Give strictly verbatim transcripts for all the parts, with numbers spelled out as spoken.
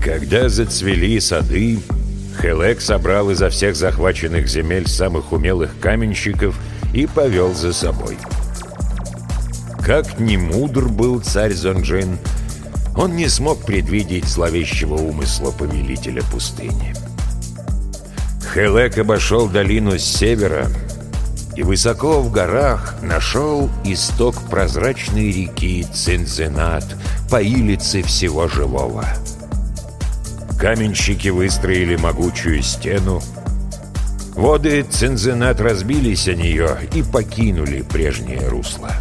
Когда зацвели сады, Хелек собрал изо всех захваченных земель самых умелых каменщиков и повел за собой. Как ни мудр был царь Зонджин, он не смог предвидеть зловещего умысла повелителя пустыни. Хелек обошел долину с севера и высоко в горах нашел исток прозрачной реки Цинциннат, поилицы всего живого. Каменщики выстроили могучую стену. Воды Цинциннат разбились о нее и покинули прежнее русло.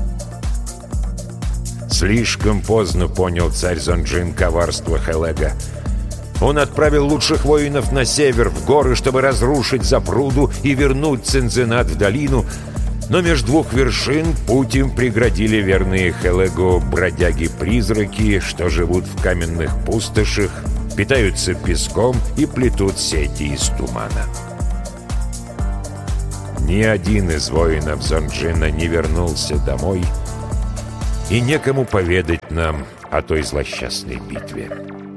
Слишком поздно понял царь Зонджин коварство Хелега. Он отправил лучших воинов на север, в горы, чтобы разрушить запруду и вернуть Цинциннат в долину, но между двух вершин путь им преградили верные Хелегу бродяги-призраки, что живут в каменных пустошах, питаются песком и плетут сети из тумана. Ни один из воинов Зонджина не вернулся домой, и некому поведать нам о той злосчастной битве.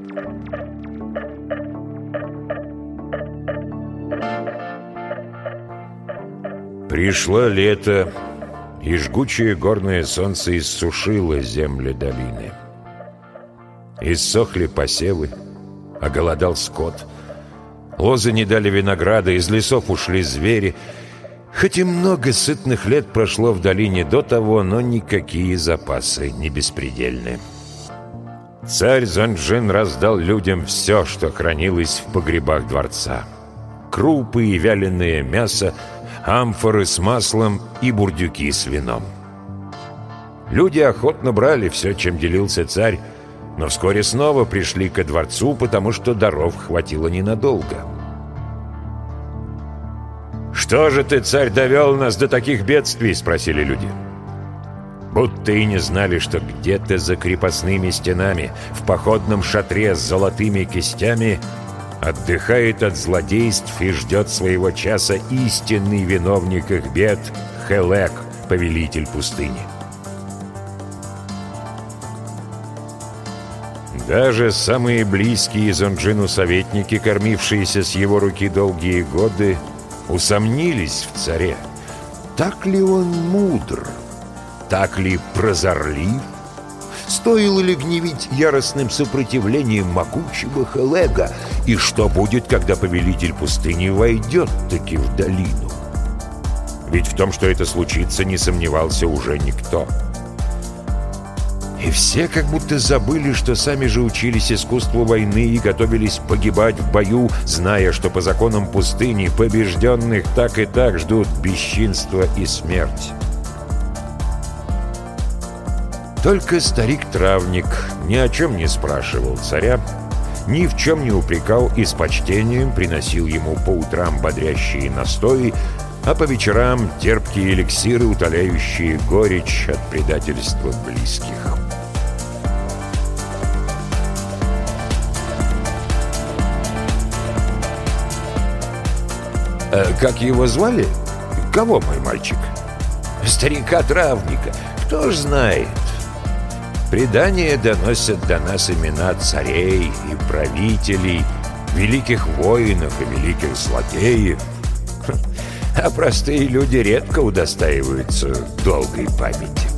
Пришло лето, и жгучее горное солнце иссушило земли долины. Иссохли посевы, оголодал скот. Лозы не дали винограда, из лесов ушли звери. Хоть и много сытных лет прошло в долине до того, но никакие запасы не беспредельны. Царь Зонджин раздал людям все, что хранилось в погребах дворца. Крупы и вяленое мясо, амфоры с маслом и бурдюки с вином. Люди охотно брали все, чем делился царь, но вскоре снова пришли ко дворцу, потому что даров хватило ненадолго. «Что же ты, царь, довел нас до таких бедствий?» — спросили люди. Будто и не знали, что где-то за крепостными стенами, в походном шатре с золотыми кистями, отдыхает от злодейств и ждет своего часа истинный виновник их бед Хелек, повелитель пустыни. Даже самые близкие Зонджину советники, кормившиеся с его руки долгие годы, усомнились в царе. Так ли он мудр? Так ли прозорлив? Стоило ли гневить яростным сопротивлением могучего Хелега? И что будет, когда повелитель пустыни войдет таки в долину? Ведь в том, что это случится, не сомневался уже никто. И все как будто забыли, что сами же учились искусству войны и готовились погибать в бою, зная, что по законам пустыни побежденных так и так ждут бесчинство и смерть. Только старик-травник ни о чем не спрашивал царя, ни в чем не упрекал и с почтением приносил ему по утрам бодрящие настои, а по вечерам терпкие эликсиры, утоляющие горечь от предательства близких. «А как его звали? Кого, мой мальчик?» «Старика-травника. Кто ж знает? Предания доносят до нас имена царей и правителей, великих воинов и великих злодеев. А простые люди редко удостаиваются долгой памяти».